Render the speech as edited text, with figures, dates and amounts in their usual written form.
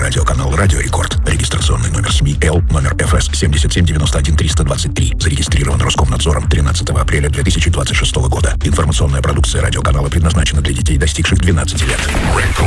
телерадиоканал «Радио Рекорд». Регистрационный номер СМИ Л, номер ФС 7791-323. Зарегистрирован Роскомнадзором 13 апреля 2026 года. Информационная продукция радиоканала предназначена для детей, достигших 12 лет.